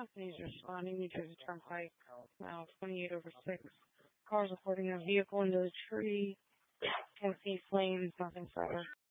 Companies responding. New Jersey Turnpike, now 28/6. Cars reporting a vehicle into the tree. Can see flames, nothing further.